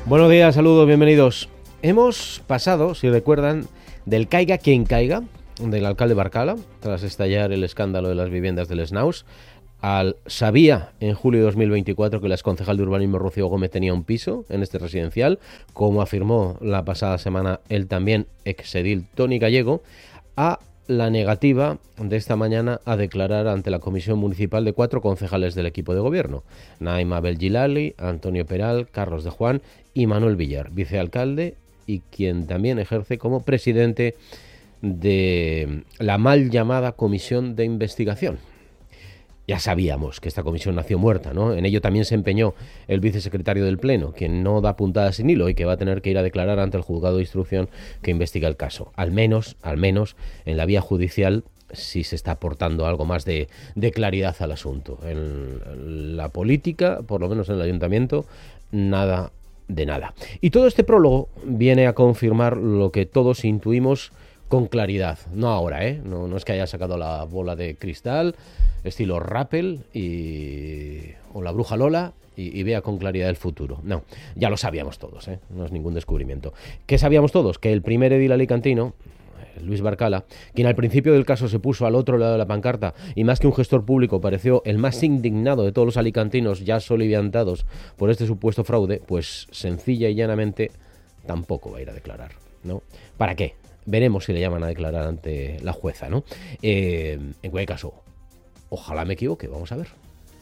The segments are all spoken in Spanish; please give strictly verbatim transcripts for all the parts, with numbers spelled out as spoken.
Buenos días, saludos, bienvenidos. Hemos pasado, si recuerdan, del caiga quien caiga, del alcalde Barcala, tras estallar el escándalo de las viviendas del Snaus, al sabía en julio de dos mil veinticuatro que la exconcejal de urbanismo Rocío Gómez tenía un piso en este residencial, como afirmó la pasada semana el también exedil Tony Gallego, a la negativa de esta mañana a declarar ante la comisión municipal de cuatro concejales del equipo de gobierno: Naima Belgilali, Antonio Peral, Carlos de Juan y Manuel Villar, vicealcalde y quien también ejerce como presidente de la mal llamada comisión de investigación. Ya sabíamos que esta comisión nació muerta, ¿no? En ello también se empeñó el vicesecretario del Pleno, quien no da puntada sin hilo y que va a tener que ir a declarar ante el juzgado de instrucción que investiga el caso. Al menos, al menos, en la vía judicial sí se está aportando algo más de, de claridad al asunto. En la política, por lo menos en el ayuntamiento, nada de nada. Y todo este prólogo viene a confirmar lo que todos intuimos con claridad. No ahora, ¿eh? No, no es que haya sacado la bola de cristal estilo Rappel y, o la bruja Lola y, y vea con claridad el futuro. No, ya lo sabíamos todos, ¿eh? No es ningún descubrimiento. ¿Qué sabíamos todos? Que el primer edil alicantino, Luis Barcala, quien al principio del caso se puso al otro lado de la pancarta y más que un gestor público pareció el más indignado de todos los alicantinos ya soliviantados por este supuesto fraude, pues sencilla y llanamente tampoco va a ir a declarar, ¿no? ¿Para qué? Veremos si le llaman a declarar ante la jueza, ¿no? Eh, en cualquier caso, ojalá me equivoque, vamos a ver.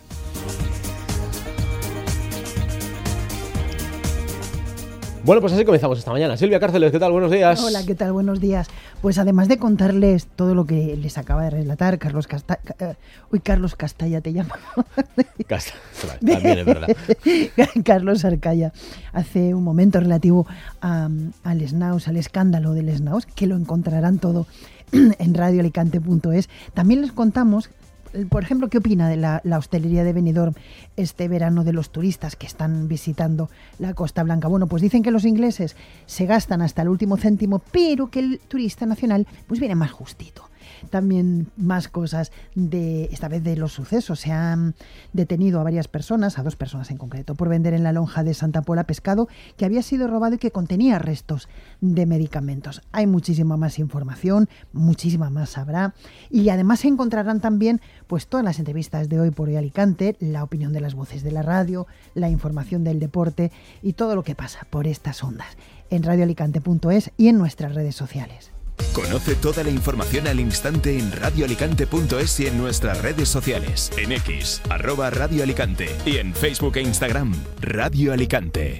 Bueno, pues así comenzamos esta mañana. Silvia Cárceles, ¿qué tal? Buenos días. Hola, ¿qué tal? Buenos días. Pues además de contarles todo lo que les acaba de relatar Carlos Castalla... Uh, uy, Carlos Castalla te llama. Castalla, también es verdad. Carlos Arcaya, hace un momento relativo a, al Snaus, al escándalo del Snaus, que lo encontrarán todo en radio alicante punto es. También les contamos, por ejemplo, qué opina de la, la hostelería de Benidorm este verano, de los turistas que están visitando la Costa Blanca. Bueno, pues dicen que los ingleses se gastan hasta el último céntimo, pero que el turista nacional pues viene más justito. También más cosas, de esta vez de los sucesos. Se han detenido a varias personas, a dos personas en concreto, por vender en la lonja de Santa Pola pescado que había sido robado y que contenía restos de medicamentos. Hay muchísima más información, muchísima más habrá, y además se encontrarán también pues todas las entrevistas de Hoy por Hoy Alicante, la opinión de las voces de la radio, la información del deporte y todo lo que pasa por estas ondas en radio alicante punto es y en nuestras redes sociales. Conoce toda la información al instante en radio alicante punto es y en nuestras redes sociales. En X, arroba Radio Alicante, y en Facebook e Instagram, Radio Alicante.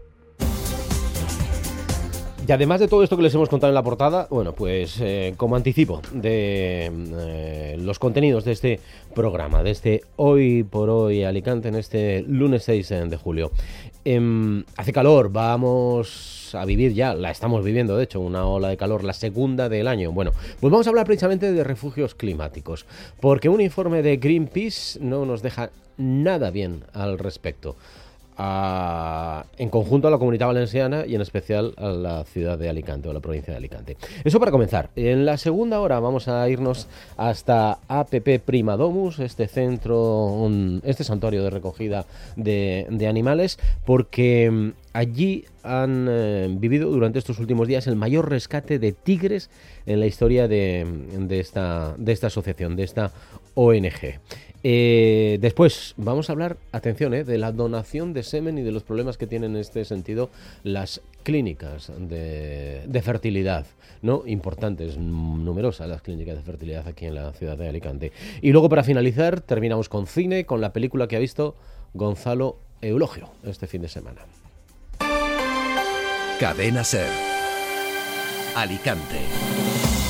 Y además de todo esto que les hemos contado en la portada, bueno, pues eh, como anticipo de eh, los contenidos de este programa, de este Hoy por Hoy Alicante, en este lunes seis de julio. Eh, hace calor, vamos a vivir ya, la estamos viviendo de hecho, una ola de calor, la segunda del año. Bueno, pues vamos a hablar precisamente de refugios climáticos, porque un informe de Greenpeace no nos deja nada bien al respecto. A, en conjunto a la Comunidad Valenciana y en especial a la ciudad de Alicante o a la provincia de Alicante. Eso para comenzar. En la segunda hora vamos a irnos hasta A P P Prima Domus, este centro, este santuario de recogida de, de animales, porque allí han eh, vivido durante estos últimos días el mayor rescate de tigres en la historia de, de, esta, de esta asociación, de esta O N G. Eh, después vamos a hablar, atención, eh, de la donación de semen y de los problemas que tienen en este sentido las clínicas de, de fertilidad, ¿no? Importantes, numerosas las clínicas de fertilidad aquí en la ciudad de Alicante. Y luego, para finalizar, terminamos con cine, con la película que ha visto Gonzalo Eulogio este fin de semana. Cadena SER, Alicante.